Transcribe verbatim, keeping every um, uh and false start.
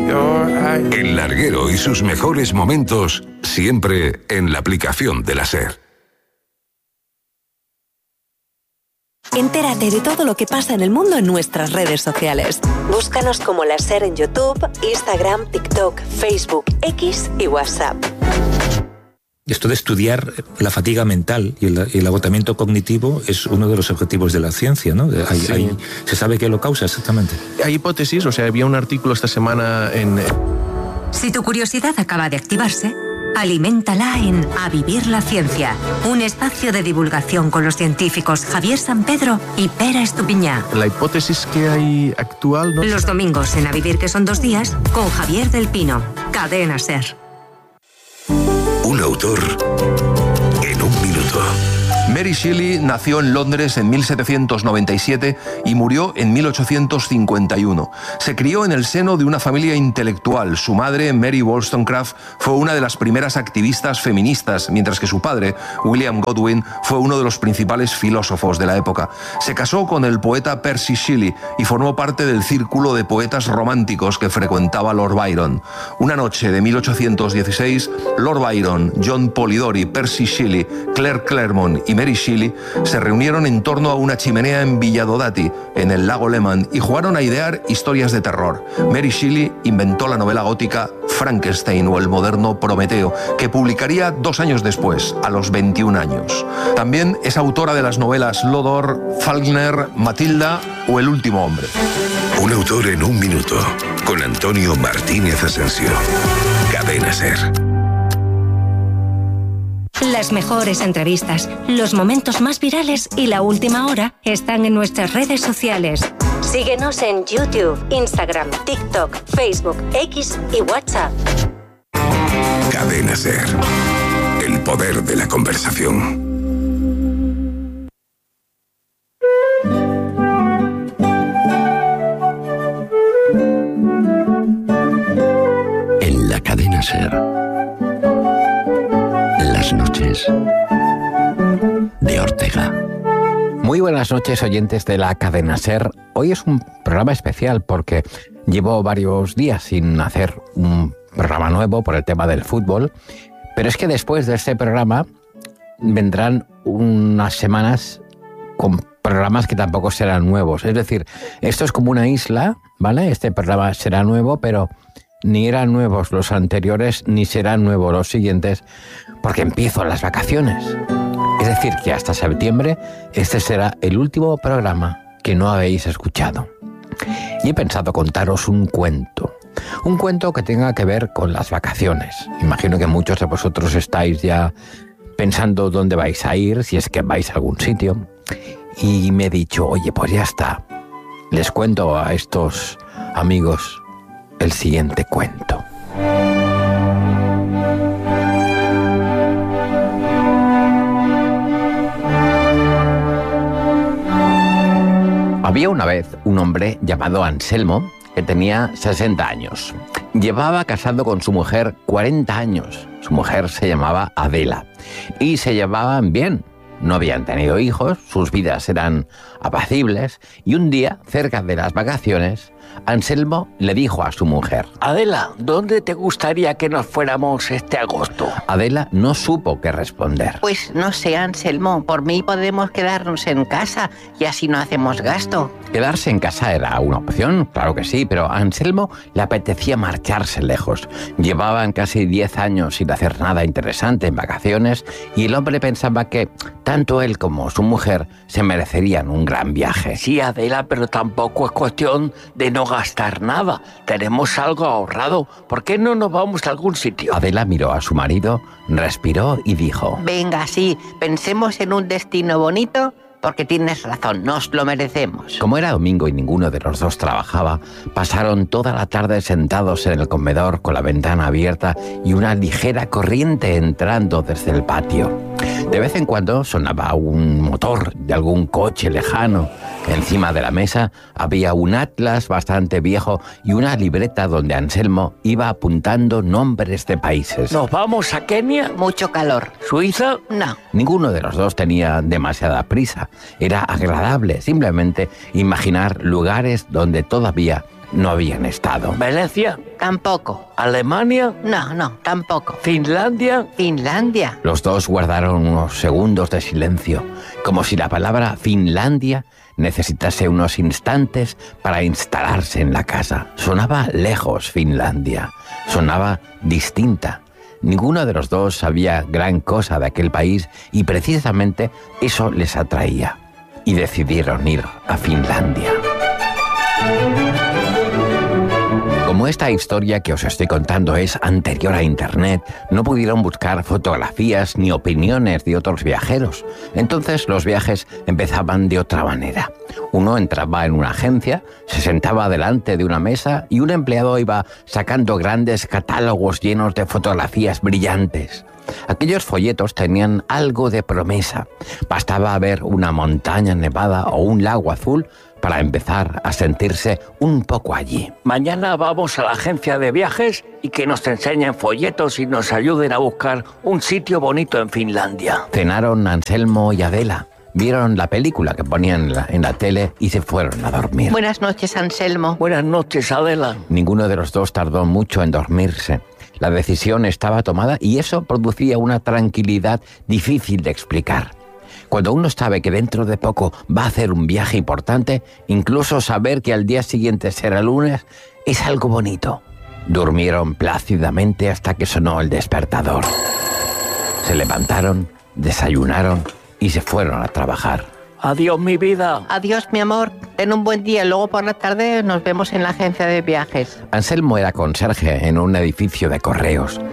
El larguero y sus mejores momentos siempre en la aplicación de la SER. Entérate de todo lo que pasa en el mundo en nuestras redes sociales. Búscanos como La SER en YouTube, Instagram, TikTok, Facebook, X y WhatsApp. Esto de estudiar la fatiga mental y el, y el agotamiento cognitivo es uno de los objetivos de la ciencia, ¿no? Hay, sí. hay, ¿Se sabe qué lo causa exactamente? Hay hipótesis, o sea, había un artículo esta semana en... Si tu curiosidad acaba de activarse, aliméntala en A Vivir la Ciencia, un espacio de divulgación con los científicos Javier Sampedro y Pera Estupiñá. La hipótesis que hay actual... ¿no? Los domingos en A Vivir, que son dos días, con Javier del Pino, Cadena SER. Un autor en un minuto. Mary Shelley nació en Londres en mil setecientos noventa y siete y murió en mil ochocientos cincuenta y uno. Se crió en el seno de una familia intelectual. Su madre, Mary Wollstonecraft, fue una de las primeras activistas feministas, mientras que su padre, William Godwin, fue uno de los principales filósofos de la época. Se casó con el poeta Percy Shelley y formó parte del círculo de poetas románticos que frecuentaba Lord Byron. Una noche de mil ochocientos dieciséis, Lord Byron, John Polidori, Percy Shelley, Claire Claremont y Mary Shelley se reunieron en torno a una chimenea en Villadodati, en el lago Lehmann, y jugaron a idear historias de terror. Mary Shelley inventó la novela gótica Frankenstein o el moderno Prometeo, que publicaría dos años después, a los veintiún años. También es autora de las novelas Lodor, Faulkner, Matilda o El último hombre. Un autor en un minuto, con Antonio Martínez Asensio. Cadena SER. Las mejores entrevistas, los momentos más virales y la última hora están en nuestras redes sociales. Síguenos en YouTube, Instagram, TikTok, Facebook, X y WhatsApp. Cadena SER. El poder de la conversación. En la Cadena SER. Las noches de Ortega. Muy buenas noches, oyentes de la Cadena SER. Hoy es un programa especial porque llevo varios días sin hacer un programa nuevo por el tema del fútbol, pero es que después de este programa vendrán unas semanas con programas que tampoco serán nuevos. Es decir, esto es como una isla, ¿vale? Este programa será nuevo, pero ni eran nuevos los anteriores, ni serán nuevos los siguientes, porque empiezo las vacaciones. Es decir, que hasta septiembre este será el último programa que no habéis escuchado. Y he pensado contaros un cuento. Un cuento que tenga que ver con las vacaciones. Imagino que muchos de vosotros estáis ya pensando dónde vais a ir, si es que vais a algún sitio. Y me he dicho, oye, pues ya está. Les cuento a estos amigos el siguiente cuento. Había una vez un hombre llamado Anselmo que tenía sesenta años. Llevaba casado con su mujer cuarenta años. Su mujer se llamaba Adela y se llevaban bien. No habían tenido hijos, sus vidas eran apacibles y un día, cerca de las vacaciones, Anselmo le dijo a su mujer: Adela, ¿dónde te gustaría que nos fuéramos este agosto? Adela no supo qué responder. Pues no sé, Anselmo, por mí podemos quedarnos en casa y así no hacemos gasto. Quedarse en casa era una opción, claro que sí, pero a Anselmo le apetecía marcharse lejos. Llevaban casi diez años sin hacer nada interesante en vacaciones y el hombre pensaba que tanto él como su mujer se merecerían un gran viaje. Sí, Adela, pero tampoco es cuestión de no gastar nada. Tenemos algo ahorrado. ¿Por qué no nos vamos a algún sitio? Adela miró a su marido, respiró y dijo: Venga, sí, pensemos en un destino bonito, porque tienes razón, nos lo merecemos. Como era domingo y ninguno de los dos trabajaba, pasaron toda la tarde sentados en el comedor con la ventana abierta y una ligera corriente entrando desde el patio. De vez en cuando sonaba un motor de algún coche lejano. Encima de la mesa había un atlas bastante viejo y una libreta donde Anselmo iba apuntando nombres de países. ¿Nos vamos a Kenia? Mucho calor. ¿Suiza? No. Ninguno de los dos tenía demasiada prisa. Era agradable simplemente imaginar lugares donde todavía no habían estado. ¿Venecia? Tampoco. ¿Alemania? No, no, tampoco. ¿Finlandia? Finlandia. Los dos guardaron unos segundos de silencio, como si la palabra Finlandia necesitase unos instantes para instalarse en la casa. Sonaba lejos Finlandia, sonaba distinta. Ninguno de los dos sabía gran cosa de aquel país y precisamente eso les atraía. Y decidieron ir a Finlandia. Como esta historia que os estoy contando es anterior a Internet, no pudieron buscar fotografías ni opiniones de otros viajeros. Entonces los viajes empezaban de otra manera. Uno entraba en una agencia, se sentaba delante de una mesa y un empleado iba sacando grandes catálogos llenos de fotografías brillantes. Aquellos folletos tenían algo de promesa. Bastaba ver una montaña nevada o un lago azul para empezar a sentirse un poco allí. Mañana vamos a la agencia de viajes y que nos enseñen folletos y nos ayuden a buscar un sitio bonito en Finlandia. Cenaron Anselmo y Adela. Vieron la película que ponían en la, en la tele y se fueron a dormir. Buenas noches, Anselmo. Buenas noches, Adela. Ninguno de los dos tardó mucho en dormirse. La decisión estaba tomada y eso producía una tranquilidad difícil de explicar. Cuando uno sabe que dentro de poco va a hacer un viaje importante, incluso saber que al día siguiente será lunes, es algo bonito. Durmieron plácidamente hasta que sonó el despertador. Se levantaron, desayunaron y se fueron a trabajar. Adiós, mi vida. Adiós, mi amor. Ten un buen día. Luego por la tarde nos vemos en la agencia de viajes. Anselmo era conserje en un edificio de correos.